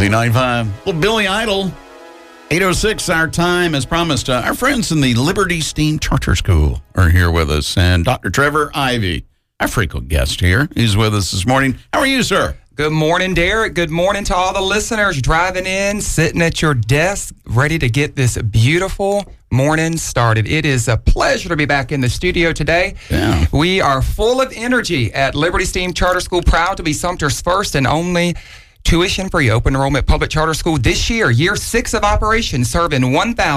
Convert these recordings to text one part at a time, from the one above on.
Z95. Well, Billy Idol, 8:06 our time. As promised, our friends in the Liberty STEAM Charter School are here with us. And Dr. Trevor Ivy, our frequent guest here, he's with us this morning. How are you, sir? Good morning, Derek. Good morning to all the listeners driving in, sitting at your desk, ready to get this beautiful morning started. It is a pleasure to be back in the studio today. Yeah. We are full of energy at Liberty STEAM Charter School, proud to be Sumter's first and only tuition-free open enrollment public charter school this year, year 6 of operation, serving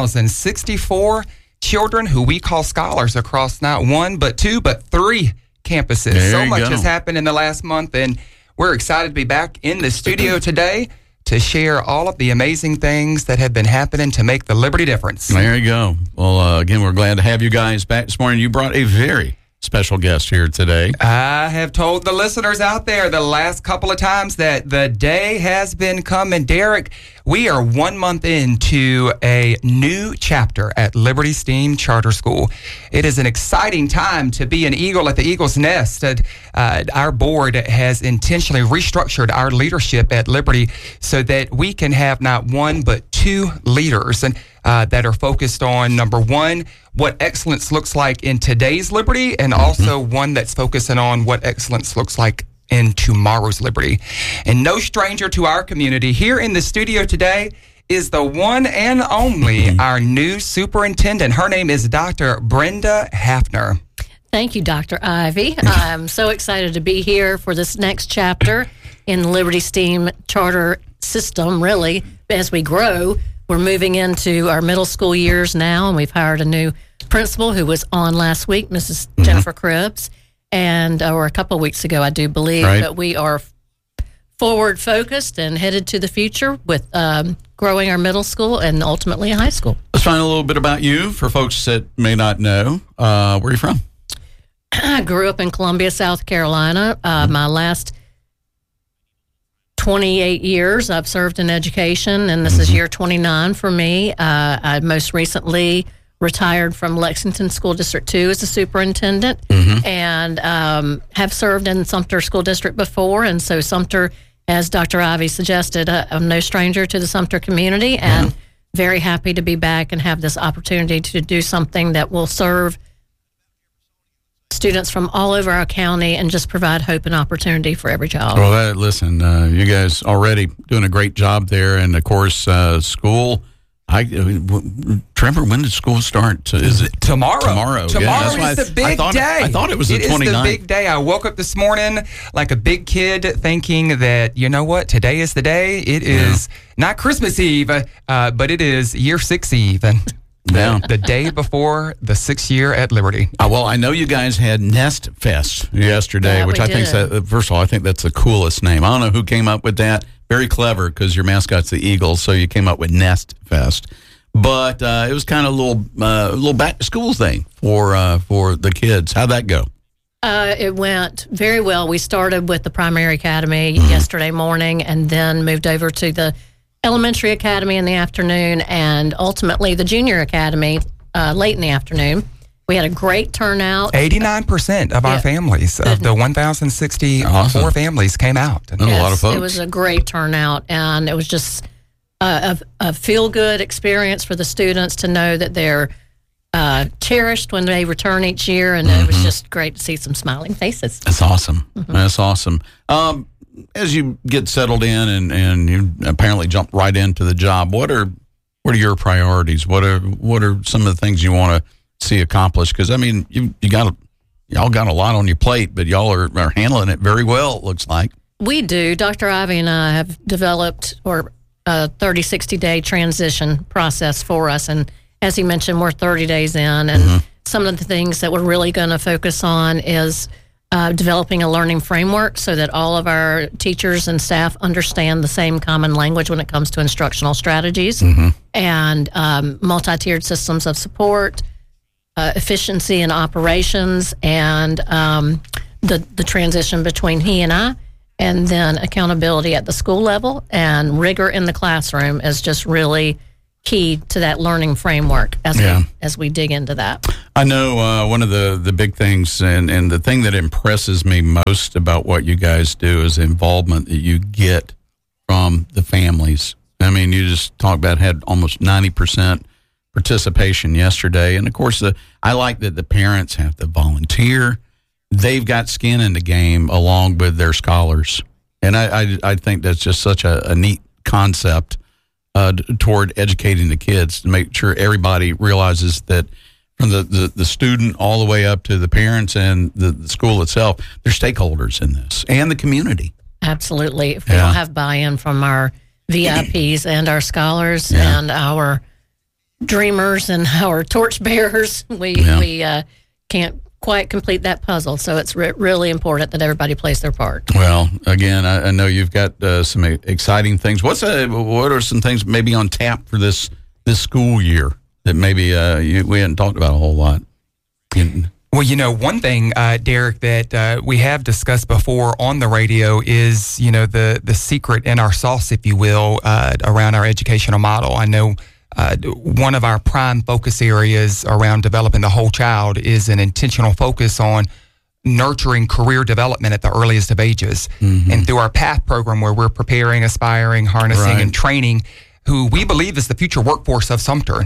1,064 children who we call scholars across not one, but two, but three campuses. There so you much go. has happened in the last month, and we're excited to be back in the studio today to share all of the amazing things that have been happening to make the Liberty difference. There you go. Well, again, we're glad to have you guys back this morning. You brought a very special guest here today. I have told the listeners out there the last couple of times that the day has been coming. Derek, we are 1 month into a new chapter at Liberty STEAM Charter School. It is an exciting time to be an eagle at the Eagle's Nest. Our board has intentionally restructured our leadership at Liberty so that we can have not one but two leaders and that are focused on, number one, what excellence looks like in today's Liberty, and also one that's focusing on what excellence looks like in tomorrow's Liberty. And no stranger to our community, here in the studio today is the one and only our new superintendent. Her name is Dr. Brenda Hafner. Thank you, Dr. Ivy. I'm so excited to be here for this next chapter in the Liberty STEAM charter system, really, as we grow. We're moving into our middle school years now, and we've hired a new principal who was on last week, Mrs. Jennifer Krebs, or a couple of weeks ago, I do believe. Right. But we are forward-focused and headed to the future with growing our middle school and ultimately a high school. Let's find a little bit about you for folks that may not know. Where are you from? I grew up in Columbia, South Carolina. My last 28 years I've served in education, and this is year 29 for me. I most recently retired from Lexington School District 2 as a superintendent, and have served in Sumter School District before. And so Sumter, as Dr. Ivy suggested, I'm no stranger to the Sumter community, and very happy to be back and have this opportunity to do something that will serve students from all over our county and just provide hope and opportunity for every child. Well, listen, you guys already doing a great job there. And, of course, school, Trevor, when did school start? Is it Tomorrow. Tomorrow. Tomorrow Yeah, is the big day. I thought it was the 29th. It is the big day. I woke up this morning like a big kid thinking that, you know what, today is the day. It is not Christmas Eve, but it is year 6 Eve. Yeah. The day before the 6th year at Liberty. Well, I know you guys had Nest Fest yesterday, Yeah, which we I think, did. first of all, I think that's the coolest name. I don't know who came up with that. Very clever, because your mascot's the Eagles, so you came up with Nest Fest. But it was kind of a little back to school thing for the kids. How'd that go? It went very well. We started with the primary academy yesterday morning and then moved over to the elementary academy in the afternoon and ultimately the junior academy late in the afternoon. We had a great turnout. 89% of our families, of the 1,064 Awesome. families, came out. A lot of folks. It was a great turnout, and it was just a feel-good experience for the students to know that they're cherished when they return each year, and it was just great to see some smiling faces. That's awesome. That's awesome. As you get settled in and you apparently jump right into the job, what are your priorities? What are some of the things you want to see accomplished? Because I mean, y'all got a lot on your plate, but y'all are handling it very well, it looks like. We do. Dr. Ivy and I have developed a 30, 60-day transition process for us. And as he mentioned, we're 30 days in. And some of the things that we're really going to focus on is developing a learning framework so that all of our teachers and staff understand the same common language when it comes to instructional strategies, and multi-tiered systems of support, efficiency in operations, and the transition between he and I, and then accountability at the school level and rigor in the classroom is just really key to that learning framework as we dig into that. I know one of the big things and the thing that impresses me most about what you guys do is the involvement that you get from from the families. I mean, you just talked about had almost 90% participation yesterday. And, of course, I like that the parents have to volunteer. They've got skin in the game along with their scholars. And I think that's just such a neat concept toward educating the kids to make sure everybody realizes that from the student all the way up to the parents and the school itself, they're stakeholders in this, and the community. Absolutely. If we don't have buy-in from our VIPs and our scholars and our dreamers and our torchbearers, we can't quite complete that puzzle. So it's really important that everybody plays their part. Well, again, I know you've got some exciting things. What are some things maybe on tap for this school year that maybe we hadn't talked about a whole lot? Well, one thing, Derek, that we have discussed before on the radio is, the secret in our sauce, if you will, around our educational model. I know one of our prime focus areas around developing the whole child is an intentional focus on nurturing career development at the earliest of ages. Mm-hmm. And through our PATH program, where we're preparing, aspiring, harnessing, and training who we believe is the future workforce of Sumter.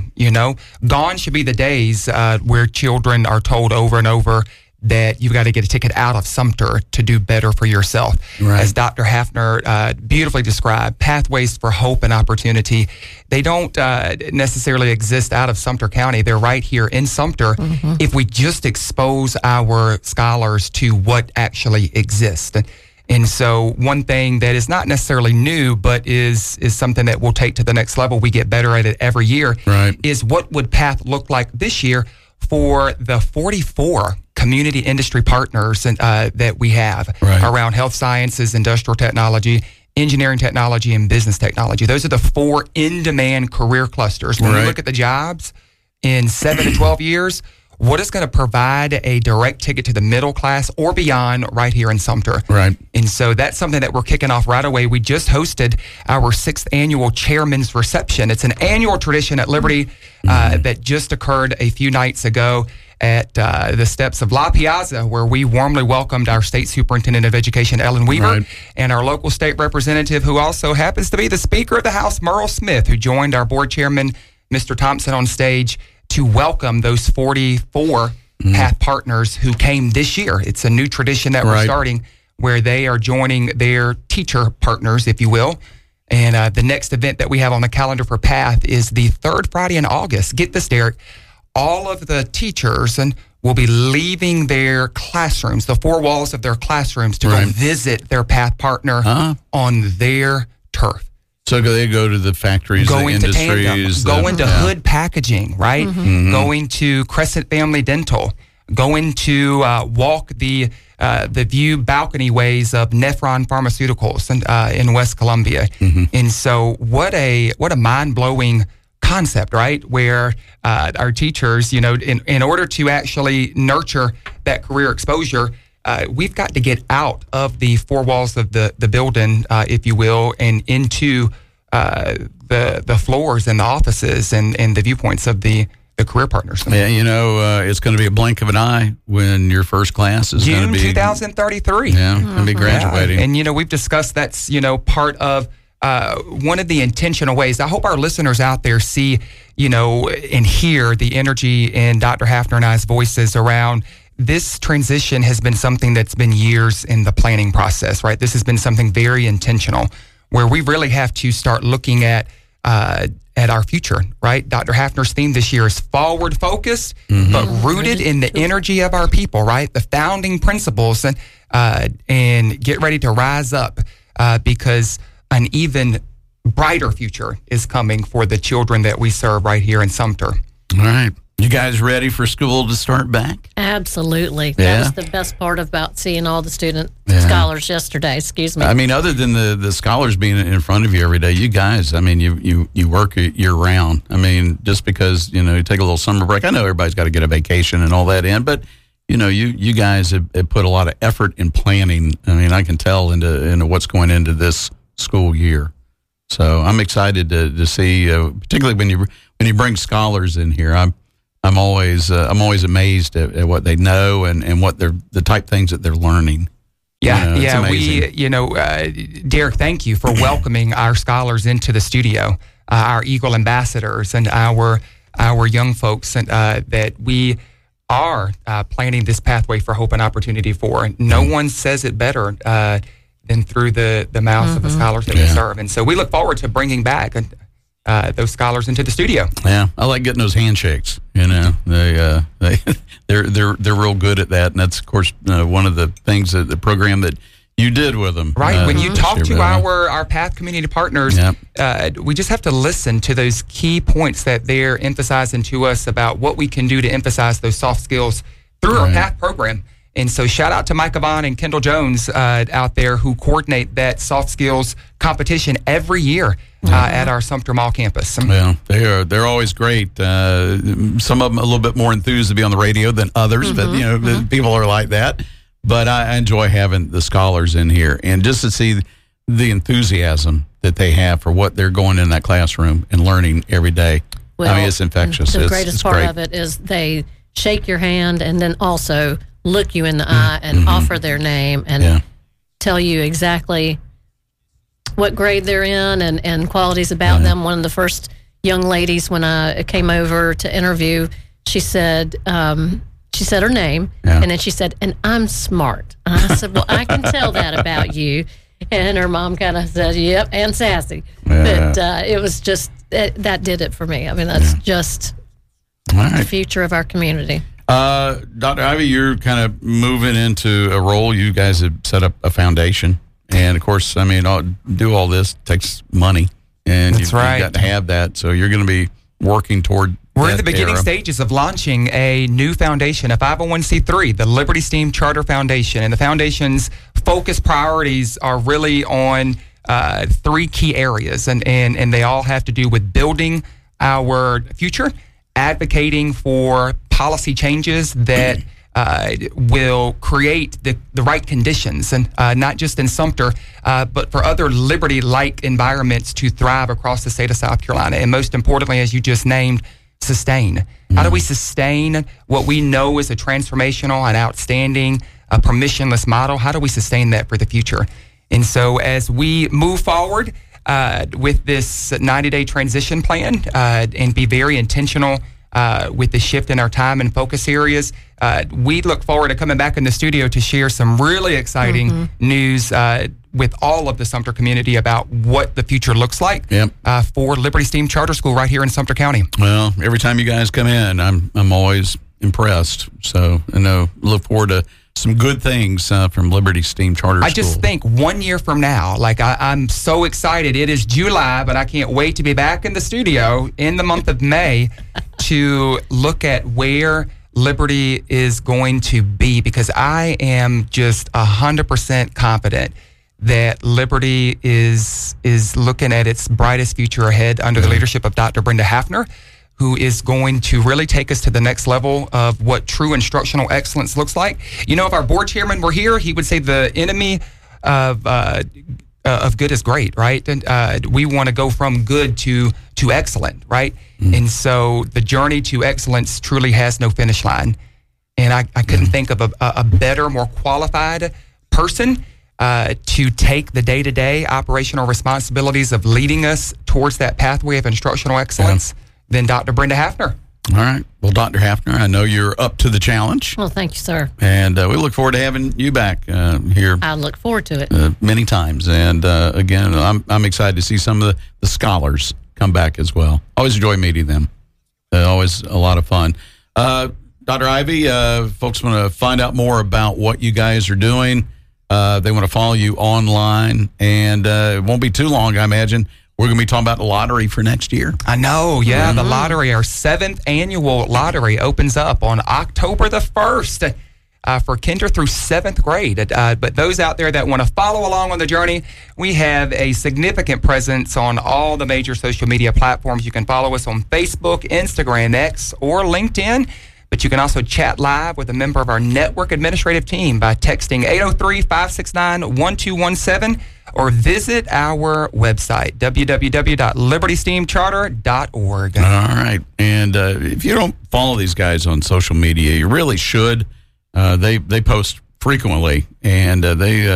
Gone should be the days where children are told over and over that you've got to get a ticket out of Sumter to do better for yourself. Right. As Dr. Hafner beautifully described, pathways for hope and opportunity, they don't necessarily exist out of Sumter County. They're right here in Sumter if we just expose our scholars to what actually exists. And so one thing that is not necessarily new, but is something that we'll take to the next level, we get better at it every year, is what would PATH look like this year for the 44 community industry partners that we have around health sciences, industrial technology, engineering technology, and business technology. Those are the 4 in-demand career clusters. When we look at the jobs in 7 to 12 years, what is going to provide a direct ticket to the middle class or beyond right here in Sumter. Right. And so that's something that we're kicking off right away. We just hosted our 6th annual Chairman's Reception. It's an annual tradition at Liberty that just occurred a few nights ago at the steps of La Piazza, where we warmly welcomed our State Superintendent of Education, Ellen Weaver, and our local state representative, who also happens to be the Speaker of the House, Merle Smith, who joined our board chairman, Mr. Thompson, on stage to welcome those 44 PATH partners who came this year. It's a new tradition that we're starting where they are joining their teacher partners, if you will. And the next event that we have on the calendar for PATH is the 3rd Friday in August. Get this, Derek. All of the teachers will be leaving their classrooms, the 4 walls of their classrooms, to go visit their PATH partner on their turf. So they go to the factories, the industries. Go into Hood Packaging, right? Going to Crescent Family Dental. Going to walk the view balcony ways of Nephron Pharmaceuticals in West Columbia. And so what a mind-blowing concept, right? Where our teachers, in order to actually nurture that career exposure, we've got to get out of the 4 walls of the building, if you will, and into the floors and the offices and the viewpoints of the career partners. Yeah, it's going to be a blink of an eye when your first class is going to be 2033. Yeah, going to be graduating. Yeah. And we've discussed that's part of one of the intentional ways. I hope our listeners out there see, and hear the energy in Dr. Hafner and I's voices around this transition. Has been something that's been years in the planning process, right? This has been something very intentional, where we really have to start looking at our future, right? Dr. Hafner's theme this year is forward focused, but rooted in the energy of our people, right? The founding principles, and get ready to rise up because an even brighter future is coming for the children that we serve right here in Sumter. All right. You guys ready for school to start back? Absolutely. That was the best part about seeing all the scholars yesterday. Excuse me. I mean, other than the scholars being in front of you every day, you guys, I mean, you work year round. I mean, just because, you take a little summer break. I know everybody's got to get a vacation and all that in, but, you guys have put a lot of effort in planning. I mean, I can tell into what's going into this school year. So I'm excited to see, particularly when you bring scholars in here. I'm always amazed at what they know and what the type things that they're learning. Yeah, it's amazing. Derek, thank you for welcoming our scholars into the studio, our Eagle ambassadors, and our young folks, and that we are planning this pathway for hope and opportunity for. No one says it better than through the mouths of the scholars that we serve, and so we look forward to bringing back those scholars into the studio. Yeah, I like getting those handshakes. They're real good at that, and that's of course one of the things that the program that you did with them. Right. When you talk to our Path community partners, we just have to listen to those key points that they're emphasizing to us about what we can do to emphasize those soft skills through our Path program. And so shout out to Micah Vaughn and Kendall Jones out there who coordinate that soft skills competition every year at our Sumter Mall campus. Well, they're always great. Some of them a little bit more enthused to be on the radio than others, but people are like that. But I enjoy having the scholars in here, and just to see the enthusiasm that they have for what they're going in that classroom and learning every day. Well, I mean, it's infectious. The greatest part of it is they shake your hand and then also look you in the eye and offer their name and tell you exactly what grade they're in and qualities about them. One of the first young ladies, when I came over to interview, she said her name, and then she said, "And I'm smart." And I said, "Well, I can tell that about you." And her mom kind of said, "Yep, and sassy." But it was just, that did it for me. I mean, that's just the future of our community. Dr. Ivy, you're kind of moving into a role. You guys have set up a foundation. And, of course, I mean, do all this takes money. And you've got to have that. So you're going to be working toward We're in the beginning stages of launching a new foundation, a 501c3, the Liberty STEAM Charter Foundation. And the foundation's focus priorities are really on three key areas. And they all have to do with building our future, advocating for policy changes that will create the right conditions, and not just in Sumter, but for other Liberty-like environments to thrive across the state of South Carolina. And most importantly, as you just named, sustain. How do we sustain what we know is a transformational and outstanding permissionless model? How do we sustain that for the future? And so as we move forward with this 90-day transition plan and be very intentional with the shift in our time and focus areas, we look forward to coming back in the studio to share some really exciting news with all of the Sumter community about what the future looks like for Liberty STEAM Charter School right here in Sumter County. Well, every time you guys come in, I'm always impressed. So I look forward to some good things from Liberty STEAM Charter School. I just think 1 year from now, I'm so excited. It is July, but I can't wait to be back in the studio in the month of May to look at where Liberty is going to be, because I am just 100% confident that Liberty is looking at its brightest future ahead under the leadership of Dr. Brenda Hafner, who is going to really take us to the next level of what true instructional excellence looks like. If our board chairman were here, he would say the enemy of good is great, right? And we want to go from good to excellent, right? And so the journey to excellence truly has no finish line. And I couldn't think of a better, more qualified person to take the day-to-day operational responsibilities of leading us towards that pathway of instructional excellence than Dr. Brenda Hafner. All right. Well, Dr. Hafner, I know you're up to the challenge. Well, thank you, sir. And we look forward to having you back here. I look forward to it. Many times. And again, I'm excited to see some of the scholars come back as well. Always enjoy meeting them. Always a lot of fun. Dr. Ivy, folks want to find out more about what you guys are doing. They want to follow you online. And it won't be too long, I imagine. We're going to be talking about the lottery for next year. I know, yeah. The lottery, our 7th annual lottery, opens up on October the 1st for kinder through 7th grade. But those out there that want to follow along on the journey, we have a significant presence on all the major social media platforms. You can follow us on Facebook, Instagram, X, or LinkedIn. But you can also chat live with a member of our network administrative team by texting 803-569-1217 or visit our website, www.libertysteamcharter.org. All right. And if you don't follow these guys on social media, you really should. They post frequently, and they